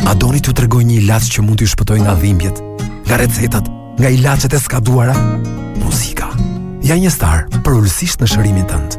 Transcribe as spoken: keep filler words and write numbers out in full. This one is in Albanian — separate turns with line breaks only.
A doni t'ju tregoj një ilaç që mund t'ju shpëtoj nga dhimbjet, nga recetat, nga ilaçet e skaduara? Muzika. Ja një star për ulësisht në shërimin tënd.